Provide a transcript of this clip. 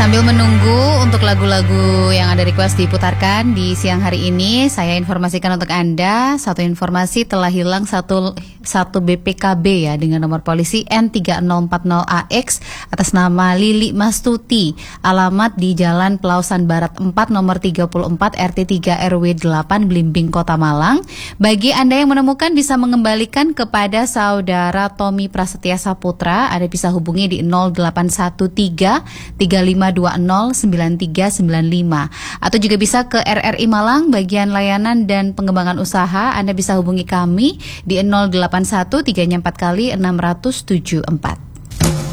Sambil menunggu untuk lagu-lagu yang ada request diputarkan di siang hari ini, saya informasikan untuk Anda, satu informasi telah hilang satu BPKB ya dengan nomor polisi N3040AX atas nama Lili Mastuti, alamat di Jalan Pelausan Barat 4 nomor 34 RT 3 RW 8 Blimbing Kota Malang. Bagi Anda yang menemukan bisa mengembalikan kepada saudara Tommy Prasetya Saputra. Anda bisa hubungi di 0813 35209395 atau juga bisa ke RRI Malang bagian layanan dan pengembangan usaha. Anda bisa hubungi kami di 081 3 4 kali 674.